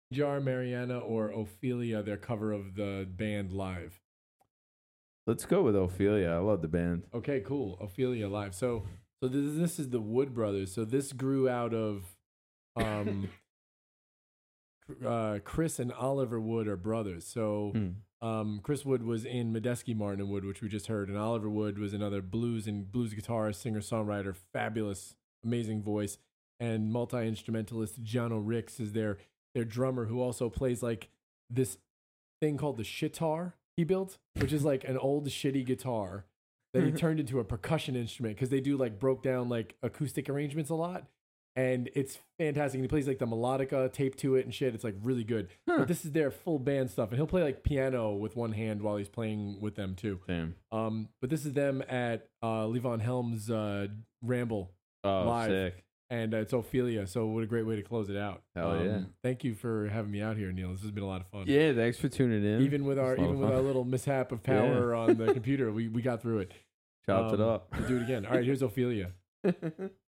Jar, Mariana, or Ophelia, their cover of the band Live. Let's go with Ophelia. I love the band. Okay, cool. Ophelia Live. So this is the Wood Brothers. So this grew out of Chris and Oliver Wood are brothers. So Chris Wood was in Medeski Martin and Wood, which we just heard, and Oliver Wood was another blues guitarist, singer, songwriter, fabulous, amazing voice, and multi instrumentalist. Jono Ricks is their drummer, who also plays like this thing called the shitar he built, which is like an old shitty guitar that he turned into a percussion instrument because they do like broke down like acoustic arrangements a lot. And it's fantastic. And he plays like the melodica taped to it and shit. It's like really good. But this is their full band stuff. And he'll play like piano with one hand while he's playing with them too. Damn. But this is them at Levon Helm's Ramble Live. Sick. And it's Ophelia. So what a great way to close it out. Hell yeah. Thank you for having me out here, Neil. This has been a lot of fun. Yeah, thanks for tuning in. Even with our little mishap of power on the computer, we got through it. Chopped it up. We'll do it again. All right, here's Ophelia.